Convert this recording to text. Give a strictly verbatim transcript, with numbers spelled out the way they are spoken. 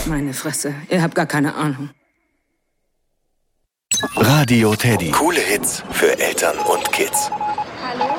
Meine Fresse, ihr habt gar keine Ahnung. Radio Teddy. Coole Hits für Eltern und Kids. Hallo?